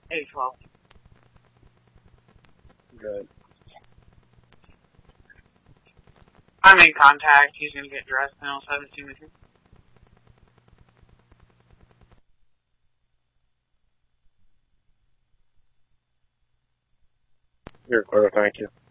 812. Good. I'm in contact. He's going to get dressed and I'll 17 with you. You're clear, thank you.